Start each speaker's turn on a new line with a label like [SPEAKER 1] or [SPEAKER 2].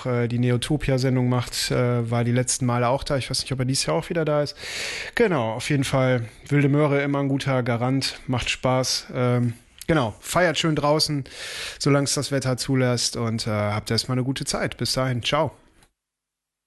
[SPEAKER 1] auch die Neotopia-Sendung macht, war die letzten Male auch da. Ich weiß nicht, ob er dieses Jahr auch wieder da ist. Genau, auf jeden Fall Wilde Möhre immer ein guter Garant, macht Spaß. Genau, feiert schön draußen, solange es das Wetter zulässt und habt erstmal eine gute Zeit. Bis dahin, ciao.